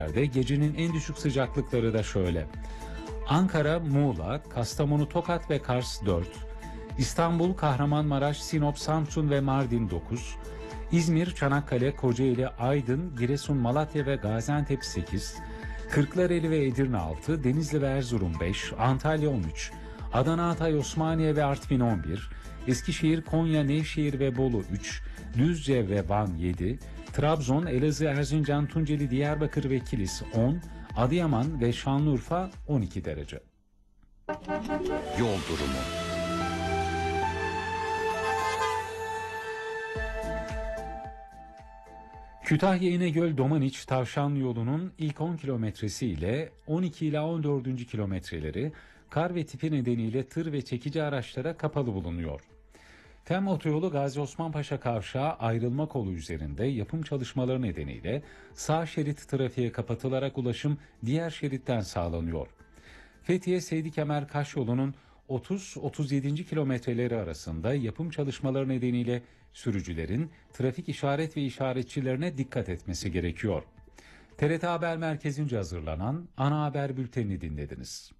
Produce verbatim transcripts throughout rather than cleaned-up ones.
Gecenin en düşük sıcaklıkları da şöyle: Ankara, Muğla, Kastamonu, Tokat ve Kars dört, İstanbul, Kahramanmaraş, Sinop, Samsun ve Mardin dokuz, İzmir, Çanakkale, Kocaeli, Aydın, Giresun, Malatya ve Gaziantep sekiz, Kırklareli ve Edirne altı, Denizli ve Erzurum beş, Antalya on üç, Adana, Hatay, Osmaniye ve Artvin on bir, Eskişehir, Konya, Nevşehir ve Bolu üç, Düzce ve Van yedi, Trabzon, Elazığ, Erzincan, Tunceli, Diyarbakır ve Kilis on, Adıyaman ve Şanlıurfa on iki derece. Yol durumu. Kütahya İnegöl Domaniç Tavşanlı yolunun ilk on kilometresi ile on iki ila on dördüncü kilometreleri kar ve tipi nedeniyle tır ve çekici araçlara kapalı bulunuyor. Tem otoyolu Gazi Osman Paşa Kavşağı ayrılma kolu üzerinde yapım çalışmaları nedeniyle sağ şerit trafiğe kapatılarak ulaşım diğer şeritten sağlanıyor. Fethiye Seydi Kemer Kaş yolunun otuz otuz yedinci kilometreleri arasında yapım çalışmaları nedeniyle sürücülerin trafik işaret ve işaretçilerine dikkat etmesi gerekiyor. T R T Haber Merkezi'nce hazırlanan ana haber bültenini dinlediniz.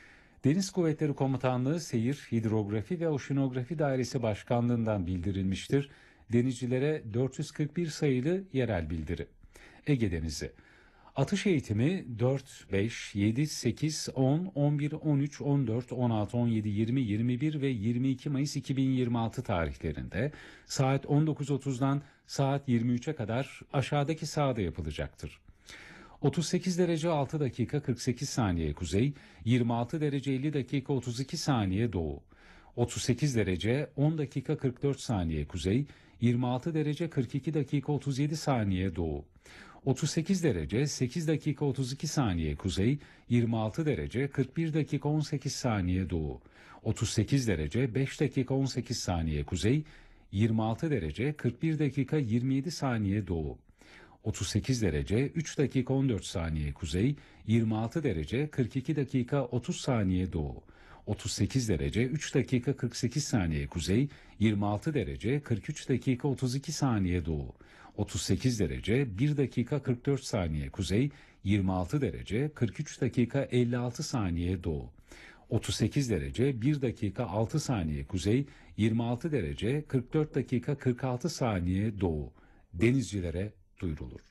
Deniz Kuvvetleri Komutanlığı Seyir, Hidrografi ve Oşinografi Dairesi Başkanlığı'ndan bildirilmiştir. Denizcilere dört yüz kırk bir sayılı yerel bildiri. Ege Denizi. Atış eğitimi dört, beş, yedi, sekiz, on, on bir, on üç, on dört, on altı, on yedi, yirmi, yirmi bir ve yirmi iki Mayıs iki bin yirmi altı tarihlerinde saat on dokuz otuzdan saat yirmi üçe kadar aşağıdaki sahada yapılacaktır. otuz sekiz derece altı dakika kırk sekiz saniye kuzey, yirmi altı derece elli dakika otuz iki saniye doğu, otuz sekiz derece on dakika kırk dört saniye kuzey, yirmi altı derece kırk iki dakika otuz yedi saniye doğu, otuz sekiz derece sekiz dakika otuz iki saniye kuzey, yirmi altı derece kırk bir dakika on sekiz saniye doğu, otuz sekiz derece beş dakika on sekiz saniye kuzey, yirmi altı derece kırk bir dakika yirmi yedi saniye doğu, otuz sekiz derece üç dakika on dört saniye kuzey, yirmi altı derece kırk iki dakika otuz saniye doğu, otuz sekiz derece üç dakika kırk sekiz saniye kuzey, yirmi altı derece kırk üç dakika otuz iki saniye doğu, otuz sekiz derece bir dakika kırk dört saniye kuzey, yirmi altı derece kırk üç dakika elli altı saniye doğu, otuz sekiz derece bir dakika altı saniye kuzey, yirmi altı derece kırk dört dakika kırk altı saniye doğu. Denizcilere duyurulur.